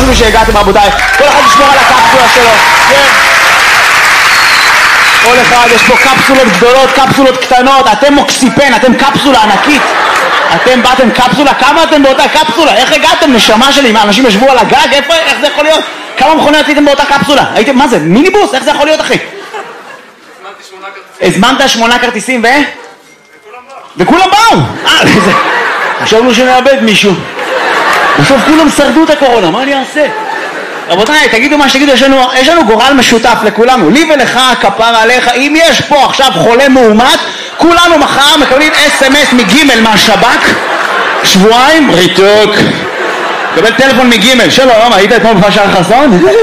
חשוב שהגעתם רבותיי. כל אחד ישמור על הקפסולה שלו. כן. כל אחד, יש פה קפסולות גדולות, קפסולות קטנות, אתם מוקסיפן, אתם קפסולה ענקית. אתם באתם קפסולה, כמה אתם באותה קפסולה? איך הגעתם? נשמה שלי, מה, אנשים ישבו על הגג? איפה, איך זה יכול להיות? כמה מכוניות הייתם באותה קפסולה? הייתם, מה זה, מיניבוס? איך זה יכול להיות אחי? הזמנת 8 כרטיסים וכולם באו! חשבנו שנאבד מישהו. בסוף כולם שרדו את הקורונה, מה אני אעשה? רבותיי, תגידו מה שתגידו, יש לנו גורל משותף לכולנו, לי ולך, כפרה עליך, אם יש פה עכשיו חולה מאומת, כולנו מחר מקבלים SMS מגימל מהשב"כ, שבועיים, ריתוק, קבל טלפון מגימל, שלום, היית אתמול בפשער חסון?